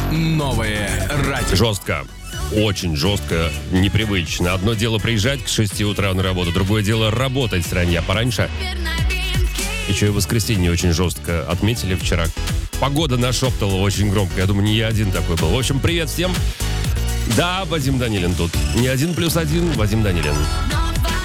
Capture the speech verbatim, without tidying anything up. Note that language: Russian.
Новое радио. Жестко. Очень жестко, непривычно. Одно дело приезжать к шести утра на работу, другое дело работать с ранья пораньше. Еще и воскресенье очень жестко отметили вчера. Погода нашептала очень громко. Я думаю, не я один такой был. В общем, привет всем. Да, Вадим Данилин тут. Не один плюс один, Вадим Данилин.